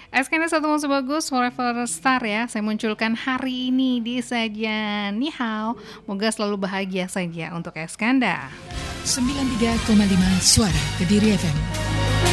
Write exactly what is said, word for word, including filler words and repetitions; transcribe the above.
Eskandar satu musuh bagus Forever Star ya. Saya munculkan hari ini di Saja Ni Hao. Moga selalu bahagia saja untuk Eskandar. sembilan puluh tiga koma lima Suara Kediri F M.